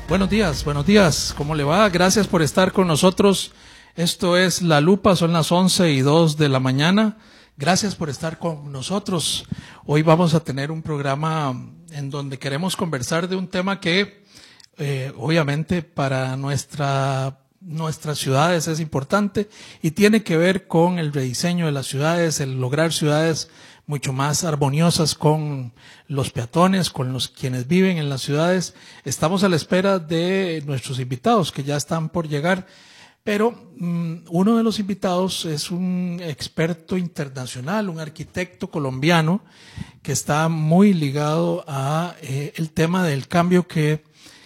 Buenos días, ¿cómo le va? Gracias por estar con nosotros. Esto es La Lupa, son las 11:02 de la mañana. Gracias por estar con nosotros. Hoy vamos a tener un programa en donde queremos conversar de un tema que obviamente para nuestras ciudades es importante y tiene que ver con el rediseño de las ciudades, el lograr ciudades mucho más armoniosas con los peatones, con los quienes viven en las ciudades. Estamos a la espera de nuestros invitados que ya están por llegar, pero uno de los invitados es un experto internacional, un arquitecto colombiano que está muy ligado a el tema del cambio que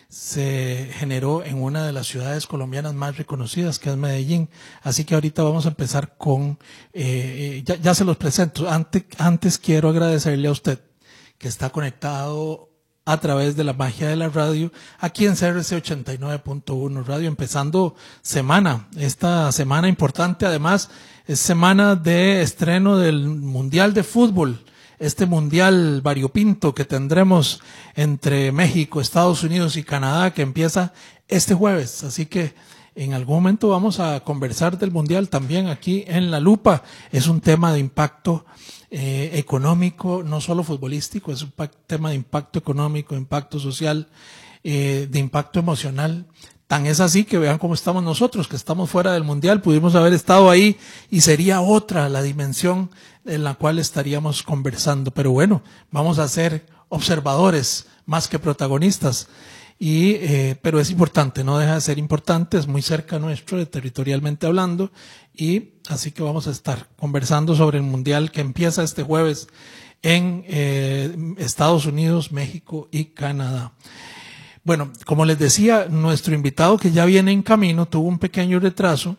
se generó en una de las ciudades colombianas más reconocidas, que es Medellín. Así que ahorita vamos a empezar con, ya se los presento. Antes quiero agradecerle a usted que está conectado a través de la magia de la radio, aquí en CRC 89.1 Radio, empezando semana. Esta semana importante, además, es semana de estreno del Mundial de Fútbol. Este mundial variopinto que tendremos entre México, Estados Unidos y Canadá, que empieza este jueves. Así que en algún momento vamos a conversar del mundial también aquí en La Lupa. Es un tema de impacto económico, no solo futbolístico, es un tema de impacto económico, impacto social, de impacto emocional. Tan es así que vean cómo estamos nosotros, que estamos fuera del mundial, pudimos haber estado ahí y sería otra la dimensión en la cual estaríamos conversando. Pero bueno, vamos a ser observadores más que protagonistas. Pero es importante, no deja de ser importante, es muy cerca nuestro, territorialmente hablando, y así que vamos a estar conversando sobre el mundial que empieza este jueves en Estados Unidos, México y Canadá. Bueno, como les decía, nuestro invitado que ya viene en camino tuvo un pequeño retraso,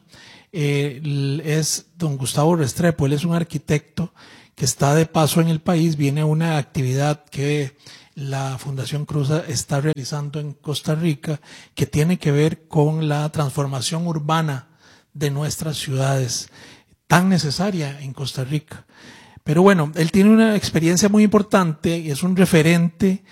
es don Gustavo Restrepo. Él es un arquitecto que está de paso en el país, viene a una actividad que la Fundación Cruza está realizando en Costa Rica, que tiene que ver con la transformación urbana de nuestras ciudades, tan necesaria en Costa Rica. Pero bueno, él tiene una experiencia muy importante y es un referente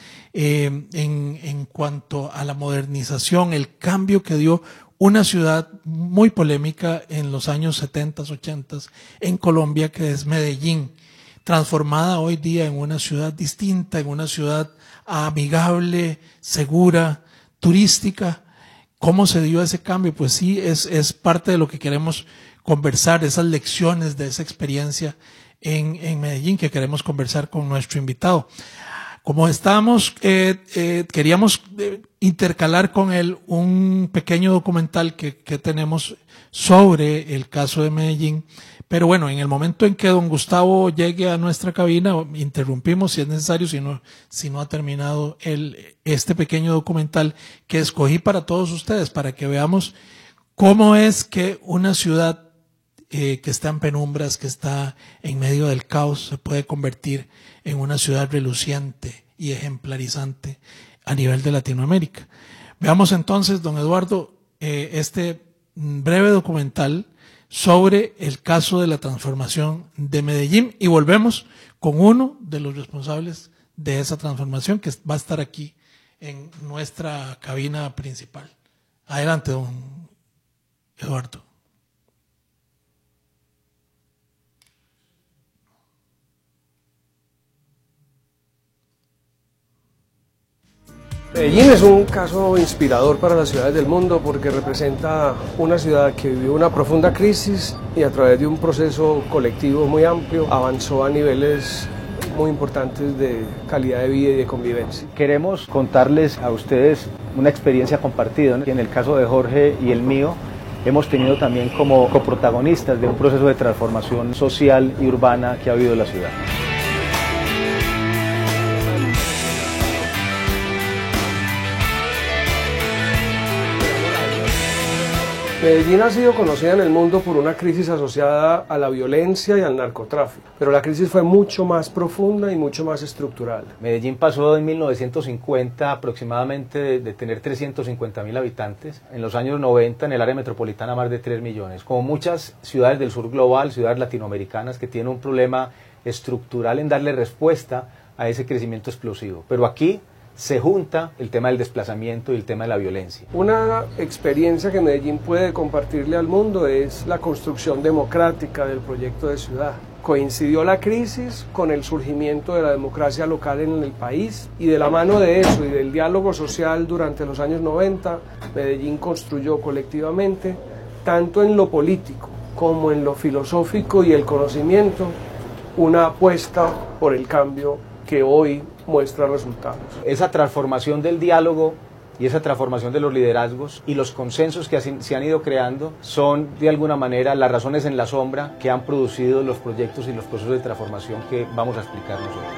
en cuanto a la modernización, el cambio que dio una ciudad muy polémica en los años 70, 80 en Colombia, que es Medellín, transformada hoy día en una ciudad distinta, en una ciudad amigable, segura, turística. ¿Cómo se dio ese cambio? Pues sí, es parte de lo que queremos conversar, esas lecciones de esa experiencia en Medellín que queremos conversar con nuestro invitado. Como estábamos, queríamos intercalar con él un pequeño documental que tenemos sobre el caso de Medellín. Pero bueno, en el momento en que don Gustavo llegue a nuestra cabina, interrumpimos si es necesario, si no ha terminado este pequeño documental que escogí para todos ustedes, para que veamos cómo es que una ciudad que está en penumbras, que está en medio del caos, se puede convertir en una ciudad reluciente y ejemplarizante a nivel de Latinoamérica. Veamos entonces, don Eduardo, este breve documental sobre el caso de la transformación de Medellín y volvemos con uno de los responsables de esa transformación que va a estar aquí en nuestra cabina principal. Adelante, don Eduardo. Medellín es un caso inspirador para las ciudades del mundo porque representa una ciudad que vivió una profunda crisis y a través de un proceso colectivo muy amplio avanzó a niveles muy importantes de calidad de vida y de convivencia. Queremos contarles a ustedes una experiencia compartida, ¿no? En el caso de Jorge y el mío hemos tenido también como coprotagonistas de un proceso de transformación social y urbana que ha habido en la ciudad. Medellín ha sido conocida en el mundo por una crisis asociada a la violencia y al narcotráfico, pero la crisis fue mucho más profunda y mucho más estructural. Medellín pasó en 1950 aproximadamente de tener 350.000 habitantes, en los años 90 en el área metropolitana más de 3 millones. Como muchas ciudades del sur global, ciudades latinoamericanas que tienen un problema estructural en darle respuesta a ese crecimiento explosivo. Pero aquí se junta el tema del desplazamiento y el tema de la violencia. Una experiencia que Medellín puede compartirle al mundo es la construcción democrática del proyecto de ciudad. Coincidió la crisis con el surgimiento de la democracia local en el país y de la mano de eso y del diálogo social durante los años 90, Medellín construyó colectivamente, tanto en lo político como en lo filosófico y el conocimiento, una apuesta por el cambio que hoy muestra resultados. Esa transformación del diálogo y esa transformación de los liderazgos y los consensos que se han ido creando son de alguna manera las razones en la sombra que han producido los proyectos y los procesos de transformación que vamos a explicar nosotros.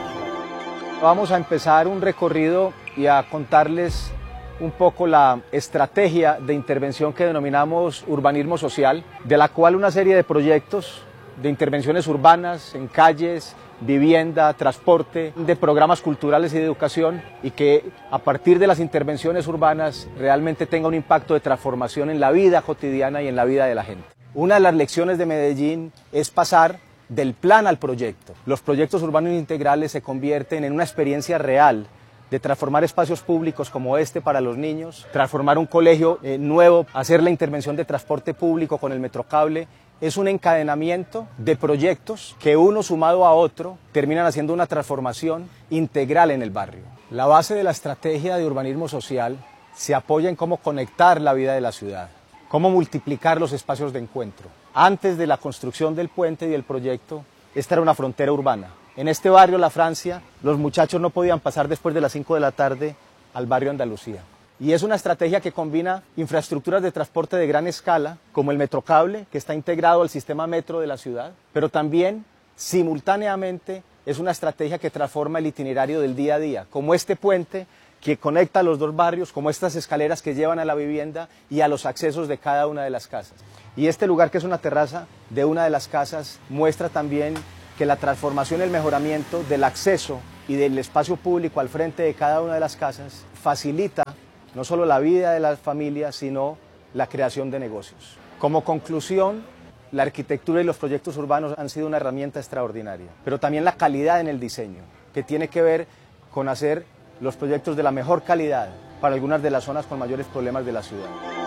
Vamos a empezar un recorrido y a contarles un poco la estrategia de intervención que denominamos urbanismo social, de la cual una serie de proyectos de intervenciones urbanas en calles, vivienda, transporte, de programas culturales y de educación, y que a partir de las intervenciones urbanas realmente tenga un impacto de transformación en la vida cotidiana y en la vida de la gente. Una de las lecciones de Medellín es pasar del plan al proyecto. Los proyectos urbanos integrales se convierten en una experiencia real de transformar espacios públicos como este para los niños, transformar un colegio nuevo, hacer la intervención de transporte público con el Metrocable. Es un encadenamiento de proyectos que uno sumado a otro terminan haciendo una transformación integral en el barrio. La base de la estrategia de urbanismo social se apoya en cómo conectar la vida de la ciudad, cómo multiplicar los espacios de encuentro. Antes de la construcción del puente y del proyecto, esta era una frontera urbana. En este barrio, La Francia, los muchachos no podían pasar después de las 5 de la tarde al barrio Andalucía. Y es una estrategia que combina infraestructuras de transporte de gran escala, como el Metrocable, que está integrado al sistema metro de la ciudad, pero también, simultáneamente, es una estrategia que transforma el itinerario del día a día, como este puente que conecta los dos barrios, como estas escaleras que llevan a la vivienda y a los accesos de cada una de las casas. Y este lugar, que es una terraza de una de las casas, muestra también que la transformación y el mejoramiento del acceso y del espacio público al frente de cada una de las casas facilita no solo la vida de las familias, sino la creación de negocios. Como conclusión, la arquitectura y los proyectos urbanos han sido una herramienta extraordinaria, pero también la calidad en el diseño, que tiene que ver con hacer los proyectos de la mejor calidad para algunas de las zonas con mayores problemas de la ciudad.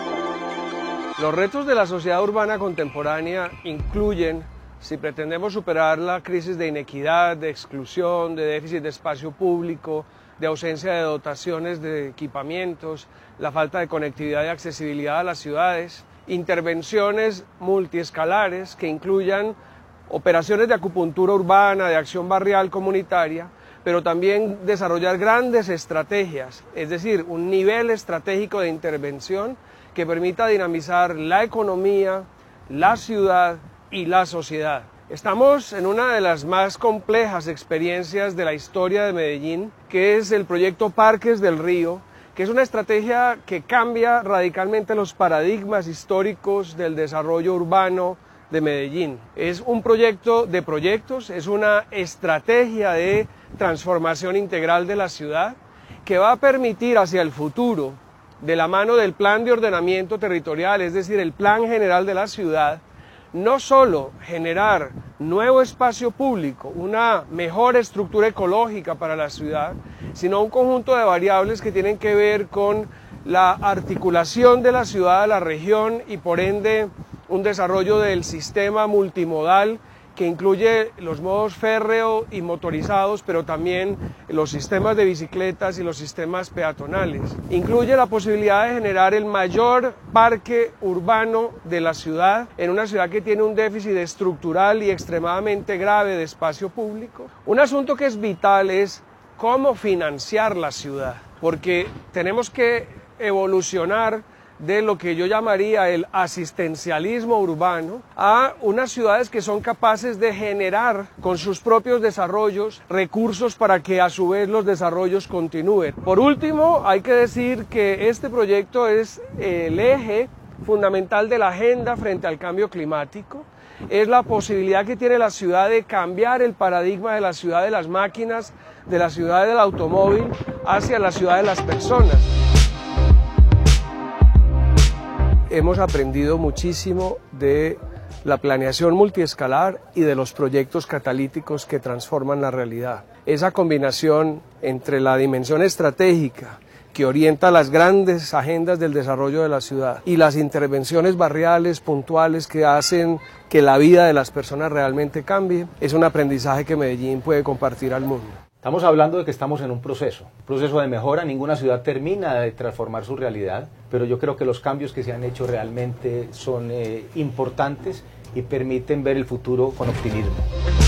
Los retos de la sociedad urbana contemporánea incluyen, si pretendemos superar la crisis de inequidad, de exclusión, de déficit de espacio público, de ausencia de dotaciones de equipamientos, la falta de conectividad y accesibilidad a las ciudades, intervenciones multiescalares que incluyan operaciones de acupuntura urbana, de acción barrial comunitaria, pero también desarrollar grandes estrategias, es decir, un nivel estratégico de intervención que permita dinamizar la economía, la ciudad y la sociedad. Estamos en una de las más complejas experiencias de la historia de Medellín, que es el proyecto Parques del Río, que es una estrategia que cambia radicalmente los paradigmas históricos del desarrollo urbano de Medellín. Es un proyecto de proyectos, es una estrategia de transformación integral de la ciudad que va a permitir hacia el futuro, de la mano del Plan de Ordenamiento Territorial, es decir, el Plan General de la Ciudad, no solo generar nuevo espacio público, una mejor estructura ecológica para la ciudad, sino un conjunto de variables que tienen que ver con la articulación de la ciudad a la región y por ende un desarrollo del sistema multimodal que incluye los modos férreo y motorizados, pero también los sistemas de bicicletas y los sistemas peatonales. Incluye la posibilidad de generar el mayor parque urbano de la ciudad, en una ciudad que tiene un déficit estructural y extremadamente grave de espacio público. Un asunto que es vital es cómo financiar la ciudad, porque tenemos que evolucionar de lo que yo llamaría el asistencialismo urbano a unas ciudades que son capaces de generar con sus propios desarrollos recursos para que a su vez los desarrollos continúen. Por último, hay que decir que este proyecto es el eje fundamental de la agenda frente al cambio climático. Es la posibilidad que tiene la ciudad de cambiar el paradigma de la ciudad de las máquinas, de la ciudad del automóvil, hacia la ciudad de las personas. Hemos aprendido muchísimo de la planeación multiescalar y de los proyectos catalíticos que transforman la realidad. esa combinación entre la dimensión estratégica que orienta las grandes agendas del desarrollo de la ciudad y las intervenciones barriales, puntuales, que hacen que la vida de las personas realmente cambie, es un aprendizaje que Medellín puede compartir al mundo. Estamos hablando de que estamos en un proceso de mejora. Ninguna ciudad termina de transformar su realidad, pero yo creo que los cambios que se han hecho realmente son importantes y permiten ver el futuro con optimismo.